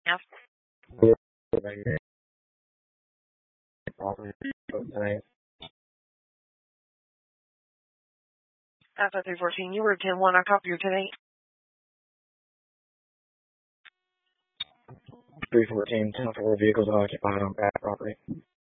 Yes. Alpha 314, you were 10-1. I copy you today. 314, 10-4 vehicles occupied on that property.